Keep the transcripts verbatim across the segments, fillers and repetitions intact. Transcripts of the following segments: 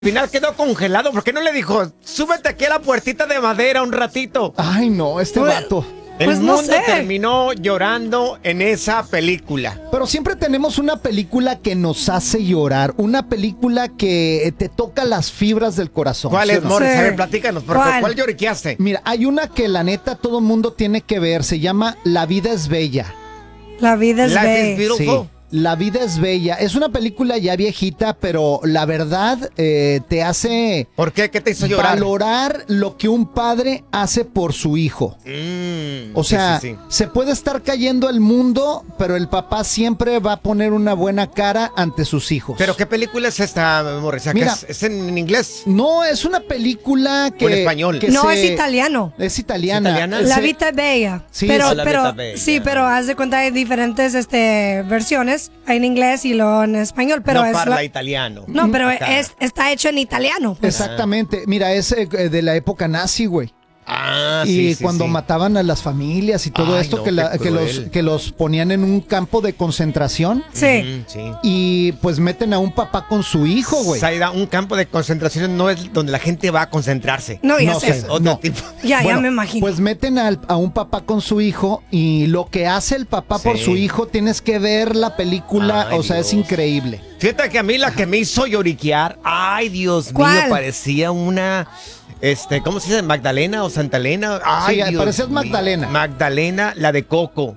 Al final quedó congelado. ¿Por qué no le dijo, súbete aquí a la puertita de madera un ratito? Ay, no, este Pues, vato. El pues no mundo sé. terminó llorando en esa película. Pero siempre tenemos una película que nos hace llorar. Una película que te toca las fibras del corazón. ¿Cuál ¿sí o es, no? Morris? Sí. A ver, platícanos. ¿Por ¿Cuál? ¿Cuál lloriqueaste? Mira, hay una que la neta todo mundo tiene que ver. Se llama La vida es bella. La vida es Life is bella. beautiful. Sí. La vida es bella. Es una película ya viejita, pero la verdad eh, te hace ¿Por qué? ¿Qué te hizo llorar? valorar lo que un padre hace por su hijo. Mm, O sea, sí, sí, sí. se puede estar cayendo el mundo, pero el papá siempre va a poner una buena cara ante sus hijos. ¿Pero qué película es esta, Morris? ¿Es, Mira. es en, en inglés? No, es una película que... ¿O en español? que No, se- es italiano. Es italiana. ¿Es italiana? La Se- vida es bella. Sí, pero, es La pero, vida bella. sí, pero haz de cuenta hay diferentes este, versiones. Hay en inglés y luego en español, pero no es parla la- italiano. No, pero Acá. es, está hecho en italiano. Pues. Exactamente. Mira, es eh, de la época nazi, güey. Ah, Y sí, sí, cuando sí. mataban a las familias y todo Ay, esto, no, que, la- qué que los, cruel. que los ponían en un campo de concentración Sí. Mm, sí. y pues meten a un papá con su hijo, güey. Zaida, un campo de concentración no es donde la gente va a concentrarse. No, ya No sé. sé. Otro no. tipo. Ya, ya Bueno, me imagino. Pues meten al- a un papá con su hijo y lo que hace el papá por Sí. su hijo, tienes que ver la película, Ay, o sea, Dios. es increíble. Fíjate que a mí la que me hizo lloriquear, ay, Dios ¿Cuál? mío, parecía una, este, ¿cómo se dice? ¿Magdalena o Santa Elena? Ay, Sí, Dios parecías mío. Magdalena. Magdalena, la de Coco.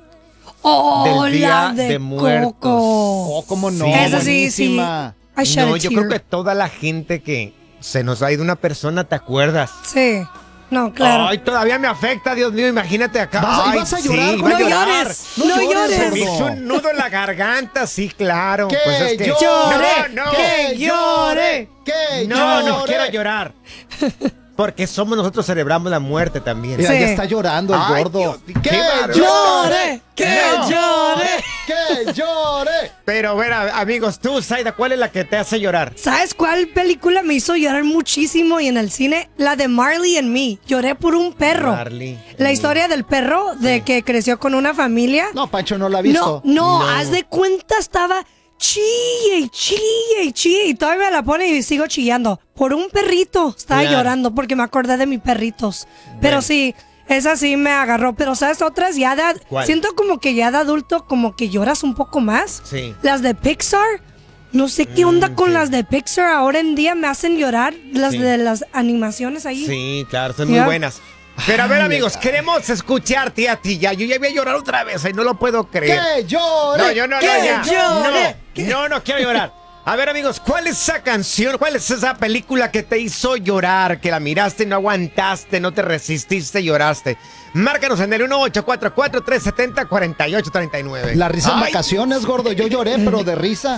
Oh, del Día la de, de Muertos. Coco. Oh, cómo no, Sí. Esa sí, sí. buenísima. I shed No, a yo tear. creo que toda la gente que se nos ha ido una persona, ¿te acuerdas? Sí. No, claro. Ay, todavía me afecta, Dios mío, imagínate acá. ¿Vas a- Ay, vas a sí, llorar, iba a no llorar. llores. No, No llores. llores, Se me gordo. hizo un nudo en la garganta, sí, claro. ¡Que Pues es que- llore! No, no. ¡Que llore! ¡Que No, no llore! quiero llorar. Porque somos nosotros celebramos la muerte también. Mira, Sí. ya está llorando el Ay, gordo. Dios, ¡Que qué bárbaro. llore! ¡Que No. llore! ¡Que llore! Pero, a ver, a- amigos, tú, Zaida, ¿cuál es la que te hace llorar? ¿Sabes cuál película me hizo llorar muchísimo y en el cine? La de Marley and Me. Lloré por un perro. Marley La and historia del perro de que creció con una familia. No, Pancho no la ha no, visto. no, No. haz de cuenta estaba chille y chille y chille y todavía me la pone y sigo chillando. Por un perrito estaba Claro. llorando porque me acordé de mis perritos. Pero Bueno. sí, esa sí me agarró. Pero ¿sabes otras? Ya de, ¿Cuál? siento como que ya de adulto como que lloras un poco más. Sí. Las de Pixar. No sé qué onda Mm, con sí. las de Pixar. Ahora en día me hacen llorar las Sí. de las animaciones ahí. Sí, claro, son Ya. muy buenas. Pero a ver, Ay, amigos, ay. queremos escucharte a ti ya. Yo ya voy a llorar otra vez, ay, no lo puedo creer. ¡Que llore! No, yo no, no, ¡Que ya. llore! No, no, no quiero llorar. A ver, amigos, ¿cuál es esa canción? ¿Cuál es esa película que te hizo llorar? Que la miraste, no aguantaste, no te resististe y lloraste. Márcanos en el uno ocho cuatro cuatro, tres siete cero, cuatro ocho tres nueve. La risa en Ay, vacaciones, gordo. Yo lloré, pero de risa.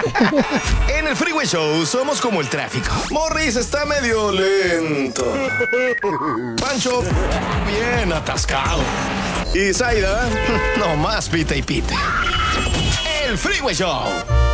En el Freeway Show somos como el tráfico. Morris está medio lento. Pancho, bien atascado. Y Zaida, nomás pita y pita. El Freeway Show.